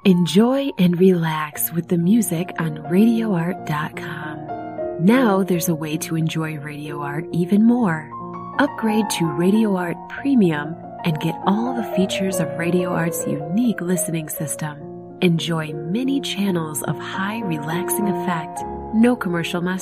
Enjoy and relax with the music on RadioArt.com. Now there's a way to enjoy Radio Art even more. Upgrade to Radio Art Premium and get all the features of Radio Art's unique listening system. Enjoy many channels of high relaxing effect, no commercial messages.